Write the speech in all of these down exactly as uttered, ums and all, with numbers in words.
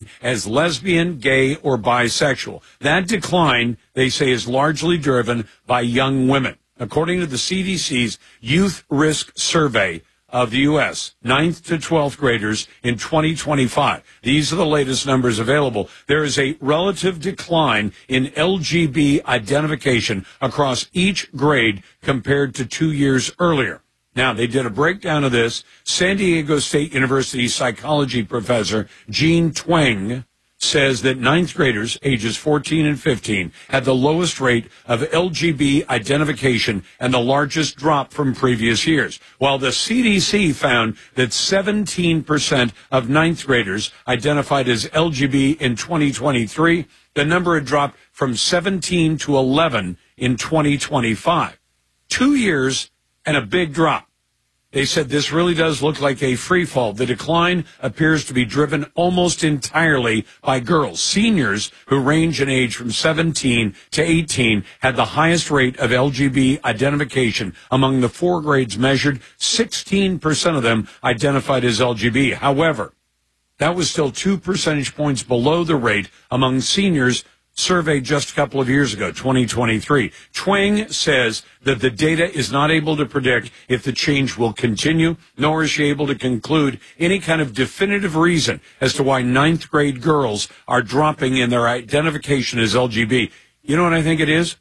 as lesbian, gay, or bisexual. That decline, they say, is largely driven by young women. According to the C D C's Youth Risk Survey of the U S, ninth to twelfth graders in twenty twenty-five. These are the latest numbers available. There is a relative decline in L G B T identification across each grade compared to two years earlier. Now, they did a breakdown of this. San Diego State University psychology professor Jean Twenge says that ninth graders ages fourteen and fifteen had the lowest rate of L G B T identification and the largest drop from previous years, while the C D C found that seventeen percent of ninth graders identified as L G B T in twenty twenty-three. The number had dropped from seventeen to eleven in twenty twenty-five. Two years and a big drop. They said this really does look like a free fall. The decline appears to be driven almost entirely by girls. Seniors who range in age from seventeen to eighteen had the highest rate of L G B T identification among the four grades measured. sixteen percent of them identified as L G B T. However, that was still two percentage points below the rate among seniors surveyed just a couple of years ago, twenty twenty-three. Twenge says that the data is not able to predict if the change will continue, nor is she able to conclude any kind of definitive reason as to why ninth grade girls are dropping in their identification as L G B T. You know what I think it is?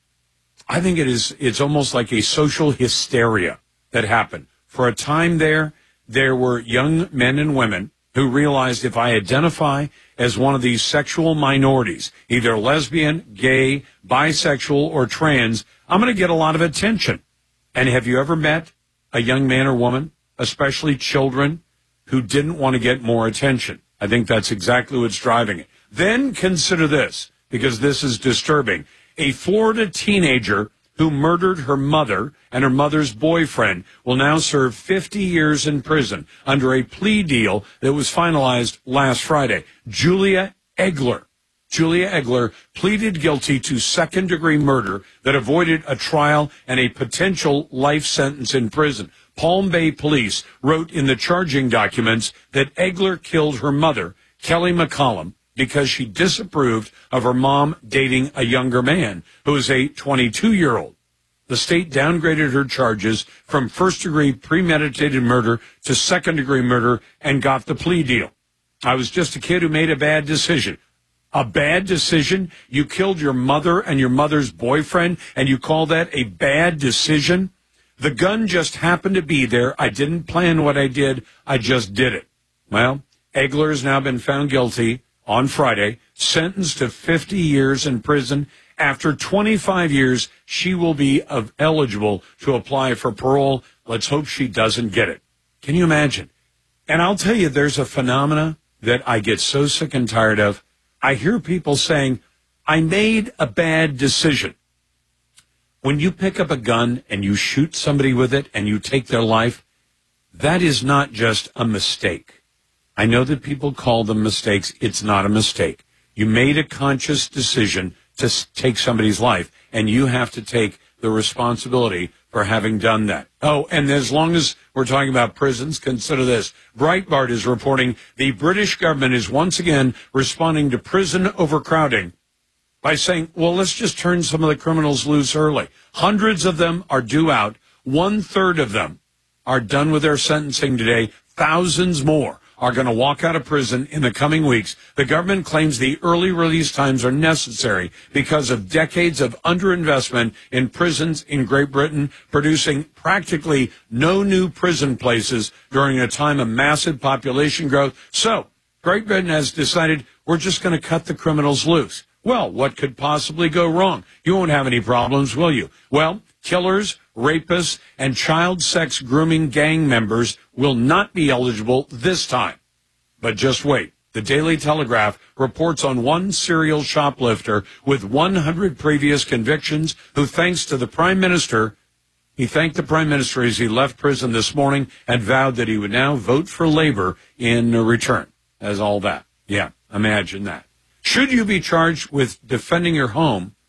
I think it is, it's almost like a social hysteria that happened. For a time there, there were young men and women who realized if I identify as one of these sexual minorities, either lesbian, gay, bisexual, or trans, I'm going to get a lot of attention. And have you ever met a young man or woman, especially children, who didn't want to get more attention? I think that's exactly what's driving it. Then consider this, because this is disturbing. A Florida teenager who murdered her mother and her mother's boyfriend will now serve fifty years in prison under a plea deal that was finalized last Friday. Julia Egler. Julia Egler pleaded guilty to second-degree murder that avoided a trial and a potential life sentence in prison. Palm Bay police wrote in the charging documents that Egler killed her mother, Kelly McCollum, because she disapproved of her mom dating a younger man who is a twenty-two-year-old. The state downgraded her charges from first-degree premeditated murder to second-degree murder and got the plea deal. I was just a kid who made a bad decision. A bad decision? You killed your mother and your mother's boyfriend, and you call that a bad decision? The gun just happened to be there. I didn't plan what I did. I just did it. Well, Egler has now been found guilty on Friday, sentenced to fifty years in prison. After twenty-five years, she will be of eligible to apply for parole. Let's hope she doesn't get it. Can you imagine? And I'll tell you, there's a phenomena that I get so sick and tired of. I hear people saying, I made a bad decision. When you pick up a gun and you shoot somebody with it and you take their life, that is not just a mistake. I know that people call them mistakes. It's not a mistake. You made a conscious decision to take somebody's life, and you have to take the responsibility for having done that. Oh, and as long as we're talking about prisons, consider this. Breitbart is reporting the British government is once again responding to prison overcrowding by saying, well, let's just turn some of the criminals loose early. Hundreds of them are due out. One-third of them are done with their sentencing today. Thousands more are going to walk out of prison in the coming weeks. The government claims the early release times are necessary because of decades of underinvestment in prisons in Great Britain, producing practically no new prison places during a time of massive population growth. So, Great Britain has decided we're just going to cut the criminals loose. Well, what could possibly go wrong? You won't have any problems, will you? Well, killers, rapists, and child sex grooming gang members will not be eligible this time. But just wait. The Daily Telegraph reports on one serial shoplifter with one hundred previous convictions who, thanks to the Prime Minister, he thanked the Prime Minister as he left prison this morning and vowed that he would now vote for Labour in return. As all that. Yeah, imagine that. Should you be charged with defending your home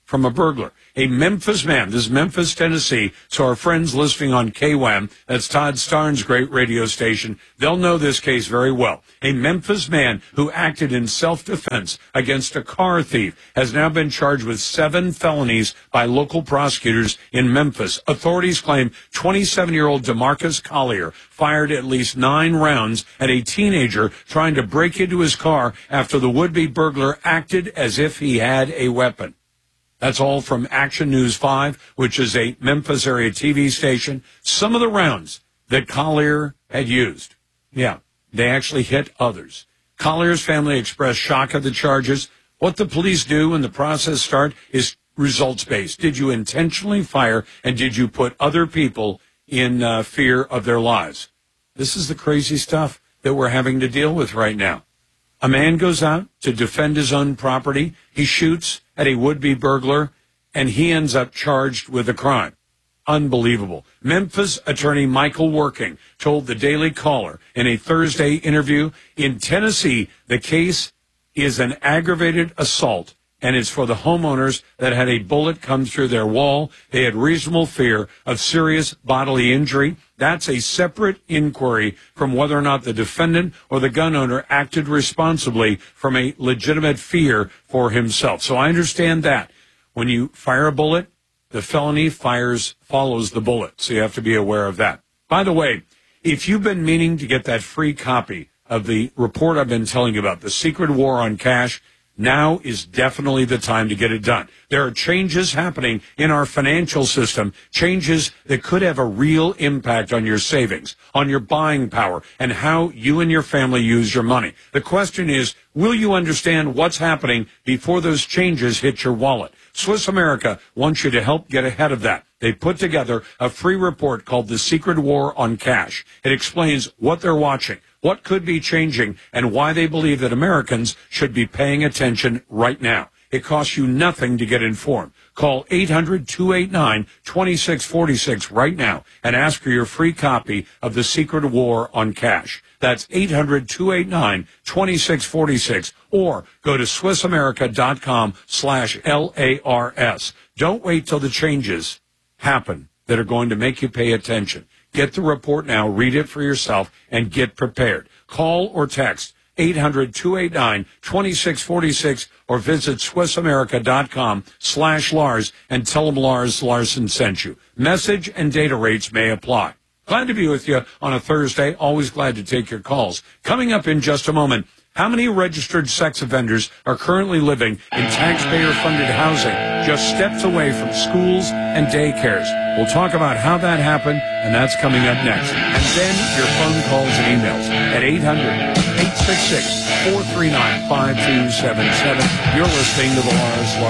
from a burglar. A Memphis man, this is Memphis, Tennessee, so our friends listening on K W A M, that's Todd Starnes' great radio station, they'll know this case very well. A Memphis man who acted in self-defense against a car thief has now been charged with seven felonies by local prosecutors in Memphis. Authorities claim twenty-seven-year-old DeMarcus Collier fired at least nine rounds at a teenager trying to break into his car after the would-be burglar acted as if he had a weapon. That's all from Action News five, which is a Memphis area T V station. Some of the rounds that Collier had used, yeah, they actually hit others. Collier's family expressed shock at the charges. What the police do when the process starts is results-based. Did you intentionally fire, and did you put other people in uh, fear of their lives? This is the crazy stuff that we're having to deal with right now. A man goes out to defend his own property. He shoots at a would-be burglar, and he ends up charged with a crime. Unbelievable. Memphis attorney Michael Working told the Daily Caller in a Thursday interview, in Tennessee, the case is an aggravated assault, and it's for the homeowners that had a bullet come through their wall. They had reasonable fear of serious bodily injury. That's a separate inquiry from whether or not the defendant or the gun owner acted responsibly from a legitimate fear for himself. So I understand that. When you fire a bullet, the felony fires follows the bullet. So you have to be aware of that. By the way, if you've been meaning to get that free copy of the report I've been telling you about, The Secret War on Cash, now is definitely the time to get it done. There are changes happening in our financial system, changes that could have a real impact on your savings, on your buying power, and how you and your family use your money. The question is, will you understand what's happening before those changes hit your wallet? Swiss America wants you to help get ahead of that. They put together a free report called The Secret War on Cash. It explains what they're watching, what could be changing, and why they believe that Americans should be paying attention right now. It costs you nothing to get informed. Call eight hundred, two eight nine, two six four six right now and ask for your free copy of The Secret War on Cash. That's eight hundred, two eight nine, two six four six, or go to swissamerica.com slash LARS. Don't wait till the changes happen that are going to make you pay attention. Get the report now, read it for yourself, and get prepared. Call or text eight hundred, two eight nine, two six four six or visit swissamerica.com slash Lars and tell them Lars Larson sent you. Message and data rates may apply. Glad to be with you on a Thursday. Always glad to take your calls. Coming up in just a moment, how many registered sex offenders are currently living in taxpayer-funded housing just steps away from schools and daycares? We'll talk about how that happened, and that's coming up next. And then your phone calls and emails at eight hundred, eight six six, four three nine, five two seven seven. You're listening to the Lars Larson